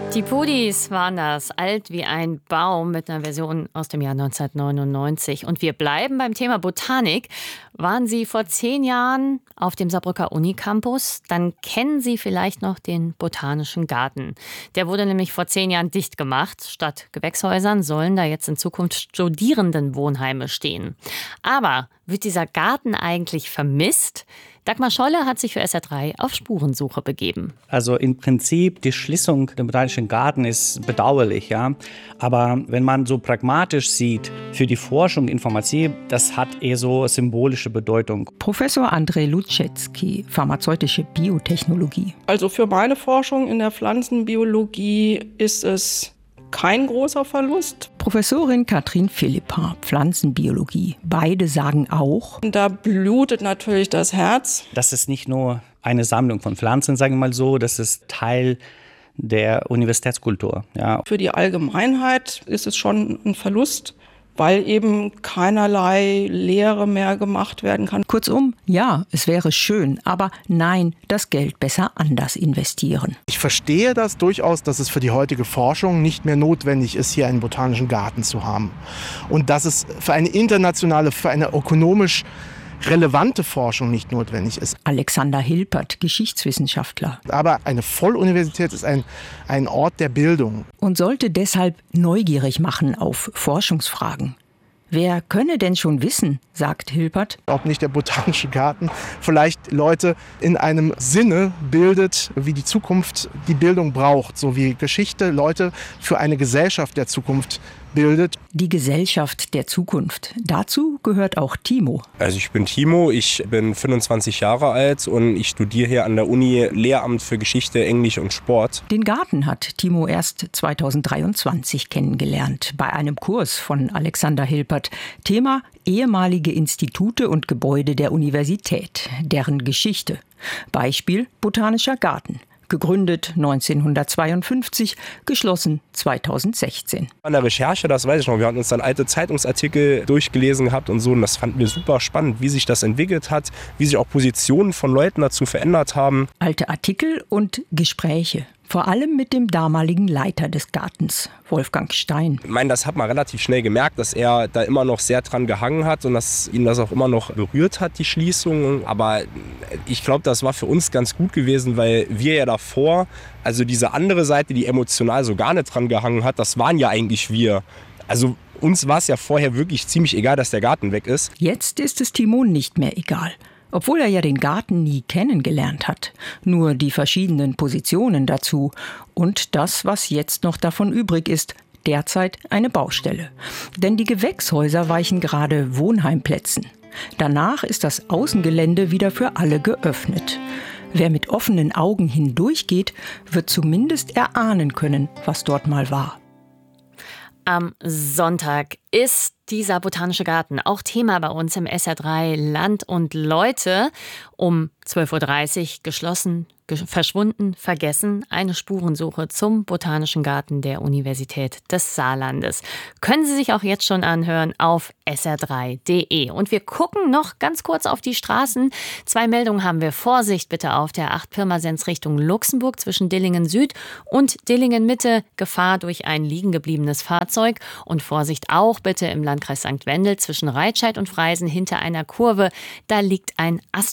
Die Pudis waren das, alt wie ein Baum mit einer Version aus dem Jahr 1999. Und wir bleiben beim Thema Botanik. Waren Sie vor 10 Jahren auf dem Saarbrücker Unicampus, dann kennen Sie vielleicht noch den Botanischen Garten. Der wurde nämlich vor 10 Jahren dicht gemacht. Statt Gewächshäusern sollen da jetzt in Zukunft Studierendenwohnheime stehen. Aber wird dieser Garten eigentlich vermisst? Dagmar Scholle hat sich für SR3 auf Spurensuche begeben. Also im Prinzip, die Schließung des Botanischen Garten ist bedauerlich, ja. Aber wenn man so pragmatisch sieht, für die Forschung in Pharmazie, das hat eher so symbolische Bedeutung. Professor Andrzej Luczewski, pharmazeutische Biotechnologie. Also für meine Forschung in der Pflanzenbiologie ist es kein großer Verlust. Professorin Katrin Philippa, Pflanzenbiologie. Beide sagen auch, Da blutet natürlich das Herz. Das ist nicht nur eine Sammlung von Pflanzen, sagen wir mal so, das ist Teil der Universitätskultur. Ja. Für die Allgemeinheit ist es schon ein Verlust, weil eben keinerlei Lehre mehr gemacht werden kann. kurzum, ja, es wäre schön, aber nein, das Geld besser anders investieren. Ich verstehe das durchaus, dass es für die heutige Forschung nicht mehr notwendig ist, hier einen botanischen Garten zu haben. Und dass es für eine internationale, für eine ökonomisch relevante Forschung nicht notwendig ist. Alexander Hilpert, Geschichtswissenschaftler. Aber eine Volluniversität ist ein Ort der Bildung. Und sollte deshalb neugierig machen auf Forschungsfragen. Wer könne denn schon wissen, sagt Hilpert, Ob nicht der botanische Garten vielleicht Leute in einem Sinne bildet, wie die Zukunft die Bildung braucht. So wie Geschichte Leute für eine Gesellschaft der Zukunft bildet. die Gesellschaft der Zukunft. Dazu gehört auch Timo. Also ich bin Timo, ich bin 25 Jahre alt und ich studiere hier an der Uni Lehramt für Geschichte, Englisch und Sport. Den Garten hat Timo erst 2023 kennengelernt, bei einem Kurs von Alexander Hilpert. Thema: ehemalige Institute und Gebäude der Universität, deren Geschichte. Beispiel: Botanischer Garten. Gegründet 1952, geschlossen 2016. An der Recherche, das weiß ich noch, wir hatten uns dann alte Zeitungsartikel durchgelesen gehabt und so, und das fanden wir super spannend, wie sich das entwickelt hat, wie sich auch Positionen von Leuten dazu verändert haben. Alte Artikel und Gespräche. Vor allem mit dem damaligen Leiter des Gartens, Wolfgang Stein. Ich meine, das hat man relativ schnell gemerkt, dass er da immer noch sehr dran gehangen hat und dass ihn das auch immer noch berührt hat, die Schließung. Aber ich glaube, das war für uns ganz gut gewesen, weil wir ja davor, also diese andere Seite, die emotional so gar nicht dran gehangen hat, das waren ja eigentlich wir. Also uns war es ja vorher wirklich ziemlich egal, dass der Garten weg ist. Jetzt ist es Timo nicht mehr egal. Obwohl er ja den Garten nie kennengelernt hat. Nur die verschiedenen Positionen dazu. Und das, was jetzt noch davon übrig ist, derzeit eine Baustelle. Denn die Gewächshäuser weichen gerade Wohnheimplätzen. Danach ist das Außengelände wieder für alle geöffnet. Wer mit offenen Augen hindurchgeht, wird zumindest erahnen können, was dort mal war. Am Sonntag ist dieser Botanische Garten auch Thema bei uns im SR3 Land und Leute. Um 12.30 Uhr geschlossen, verschwunden, vergessen. Eine Spurensuche zum Botanischen Garten der Universität des Saarlandes. Können Sie sich auch jetzt schon anhören auf sr3.de. Und wir gucken noch ganz kurz auf die Straßen. 2 Meldungen haben wir. Vorsicht bitte auf der 8 Pirmasens Richtung Luxemburg zwischen Dillingen Süd und Dillingen Mitte. Gefahr durch ein liegen gebliebenes Fahrzeug. Und Vorsicht auch bitte im Landkreis St. Wendel zwischen Reitscheid und Freisen hinter einer Kurve. Da liegt ein Ast